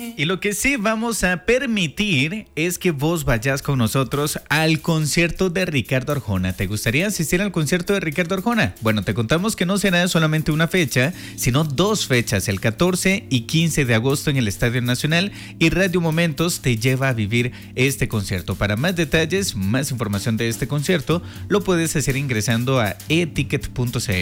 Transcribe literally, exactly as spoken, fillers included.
Y lo que sí vamos a permitir es que vos vayas con nosotros al concierto de Ricardo Arjona. ¿Te gustaría asistir al concierto de Ricardo Arjona? Bueno, te contamos que no será solamente una fecha, sino dos fechas, el catorce y quince de agosto en el Estadio Nacional, y Radio Momentos te lleva a vivir este concierto. Para más detalles, más información de este concierto, lo puedes hacer ingresando a eticket punto c l.